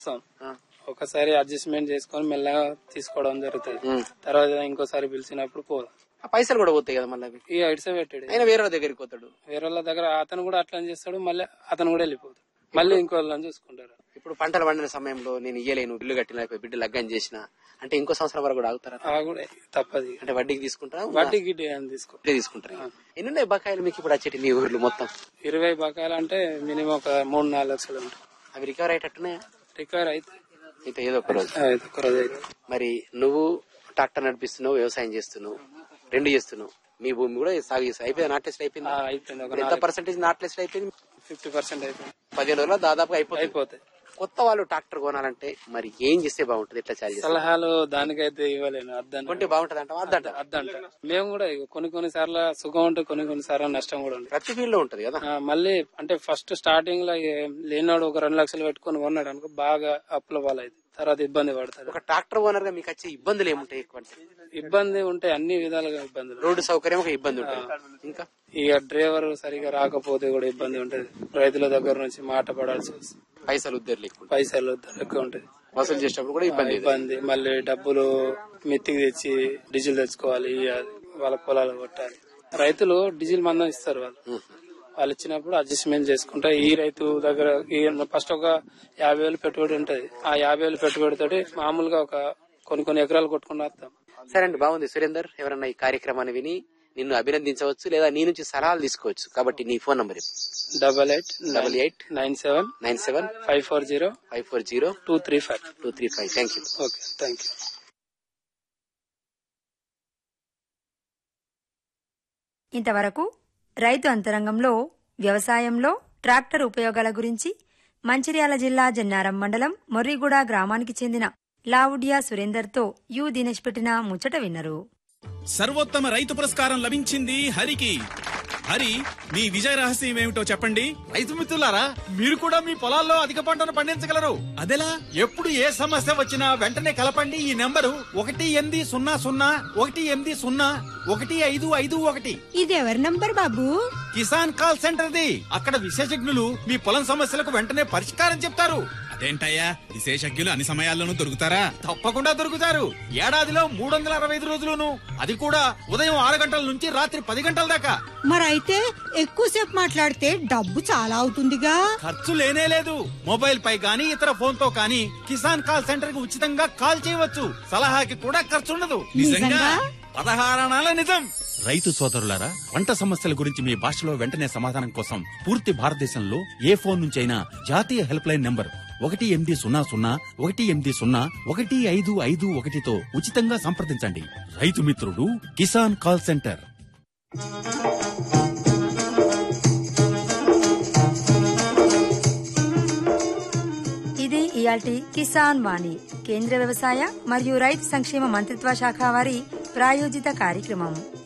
ఒకసారి అడ్జస్ట్మెంట్ చేసుకుని మెల్లగా తీసుకోవడం జరుగుతుంది. తర్వాత ఇంకోసారి పిలిచినప్పుడు పోదాం. పైసలు కూడా పోతాయి కదా మళ్ళీ. ఇక ఇడిసే పెట్టాడు, ఆయన వేరే దగ్గరికి పోతాడు. వేరే వాళ్ళ దగ్గర అతను కూడా అట్లా చేస్తాడు. మళ్ళీ అతను కూడా వెళ్ళిపోతాడు. మళ్ళీ ఇంకో వాళ్ళని చూసుకుంటారు. ఇప్పుడు పంటలు పండిన సమయంలో నేను ఇయ్యలేను, ఇల్లు కట్టిన బిడ్డ లగ్గం చేసిన అంటే ఇంకో సంవత్సరం వరకు కూడా ఆగుతారా? కూడా తప్పదు. అంటే వడ్డీకి తీసుకుంటారా? వడ్డీకి తీసుకుంటారు. ఎన్ని ఉన్నాయి బకాయిలు మీకు ఇప్పుడు వచ్చేటి మీ ఊర్లో మొత్తం? 20 బకాయిలు అంటే మినిమం ఒక 3-4 లక్షలు ఉంటాయి. అవి రికవర్ అయ్యేటట్టున్నాయా? రికవర్ అయితే ఏదో ఒక రోజు అయితే. మరి నువ్వు ట్రాక్టర్ నడిపిస్తున్నావు, వ్యవసాయం చేస్తున్నావు, 2 చేస్తున్నావు. మీ భూమి కూడా సాగు చేస్తావు. అయిపోయింది, నాట్లేస్ట్ అయిపోయింది. ఎంత పర్సెంటేజ్ నాట్లేస్ట్ అయిపోయింది? 50% అయిపోయింది. 15 రోజుల్లో దాదాపుగా అయిపోతాయి. కొత్త వాళ్ళు ట్రాక్టర్ కొనాలంటే మరి ఏం చేస్తే బాగుంటది? ఎట్లా చాలి సలహాలు దానికైతే ఇవ్వలేను. కొంటే బాగుంటది అంట. అద్దంట మేము కూడా కొన్ని సార్లు సుఖం ఉంటే కొన్ని సార్లు నష్టం కూడా ఉంటుంది. ప్రతి ఫీల్డ్ లో ఉంటది కదా. మళ్ళీ అంటే ఫస్ట్ స్టార్టింగ్ లో లేనివాడు ఒక 2 లక్షలు పెట్టుకుని కొన్నాడు అనుకో, బాగా అప్పుల పాలైతే తర్వాత ఇబ్బంది పడతాడు. ఒక ట్రాక్టర్ ఓనర్ గా మీకు వచ్చే ఇబ్బందులు ఏముంటాయి? ఇబ్బంది ఉంటాయి, అన్ని విధాలుగా ఇబ్బందులు. రోడ్డు సౌకర్యం ఒక ఇబ్బంది ఉంటుంది. ఇంకా ఇక డ్రైవర్ సరిగా రాకపోతే కూడా ఇబ్బంది ఉంటది. రైతుల దగ్గర నుంచి మాట పడాల్సి వస్తుంది. పైసలు ఎక్కువ ఉంటది. వసూలు చేసేటప్పుడు కూడా ఇబ్బంది. మళ్ళీ డబ్బులు మెత్తికి తెచ్చి డీజిల్ తెచ్చుకోవాలి, వాళ్ళ పొలాలు కొట్టాలి. రైతులు డీజిల్ మందం ఇస్తారు. వాళ్ళు ఇచ్చినప్పుడు అడ్జస్ట్మెంట్ చేసుకుంటా. ఈ రైతు దగ్గర ఫస్ట్ ఒక 50,000 పెట్టుబడి ఉంటది. ఆ 50,000 పెట్టుబడి తోటి మామూలుగా ఒక కొన్ని ఎకరాలు కొట్టుకుని వస్తాం. సరే అండి, బాగుంది సురేందర్. ఎవరన్నా ఈ కార్యక్రమాన్ని విని నిన్ను అభినందించవచ్చు లేదా నీ నుంచి సలహాలు తీసుకోవచ్చు. కాబట్టి నీ phone number 8897 540 235. Thank you. Okay, thank you. ఇంతవరకు రైతు అంతరంగంలో వ్యవసాయంలో ట్రాక్టర్ ఉపయోగాల గురించి మంచిర్యాల జిల్లా జన్నారం మండలం మొర్రిగూడ గ్రామానికి చెందిన లావుడియా సురేందర్తో యు దినేష్ పెట్టిన ముచ్చట విన్నరు. సర్వోత్తమ రైతు పురస్కారం లభించింది హరికి. హరి, మీ విజయ రహస్యం ఏమిటో చెప్పండి. రైతు మిత్రులారా, మీరు కూడా మీ పొలాల్లో అధిక పంటను పండించగలరు. అదెలా? ఎప్పుడు ఏ సమస్య వచ్చినా వెంటనే కలపండి ఈ నెంబరు 1800-180-1551. ఇది ఎవరి number Babu? Kisan call centre the. అక్కడ విశేషజ్ఞులు మీ పొలం సమస్యలకు వెంటనే పరిష్కారం చెప్తారు. అదేంటయ్యా, విశేషజ్ఞులు అన్ని సమయాల్లోనూ దొరుకుతారా? తప్పకుండా దొరుకుతారు. ఏడాదిలో 365 రోజులును, అది కూడా ఉదయం 6 గంటల నుంచి రాత్రి 10 గంటల దాకా. మరైతే ఎక్కువసేపు మాట్లాడితే డబ్బు చాలా అవుతుందిగా. ఖర్చు లేనే లేదు. మొబైల్ పై గానీ ఇతర ఫోన్ తో కానీ కిసాన్ కాల్ సెంటర్ కి ఉచితంగా కాల్ చేయవచ్చు. సలహాకి కూడా ఖర్చు ఉండదు. నిజంగా 16 అనాల నిజం. రైతు సోదరులారా, పంట సమస్యల గురించి మీ భాషలో వెంటనే సమాధానం కోసం పూర్తి భారతదేశంలో ఏ ఫోన్ నుంచైనా జాతీయ హెల్ప్ లైన్ నంబర్ 1800-180-1551తో ఉచితంగా సంప్రదించండి. రైతు మిత్రుడు కిసాన్ కాల్ సెంటర్. ఇది ఇయాల్టి కిసాన్ వాణి కేంద్ర వ్యవసాయ మరియు రైతు సంక్షేమ మంత్రిత్వ శాఖ వారి ప్రాయోజిత కార్యక్రమం.